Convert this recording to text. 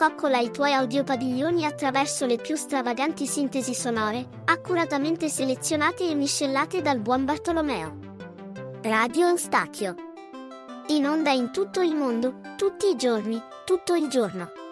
Scoccola i tuoi audiopadiglioni attraverso le più stravaganti sintesi sonore, accuratamente selezionate e miscelate dal buon Bartolomeo. Radio Eustachio. In onda in tutto il mondo, tutti i giorni, tutto il giorno.